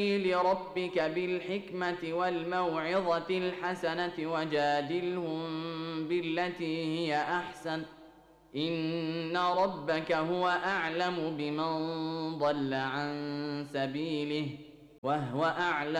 لربك بالحكمة والموعظة الحسنة وجادلهم بالتي هي أحسن إن ربك هو أعلم بمن ضل عن سبيله وهو أعلم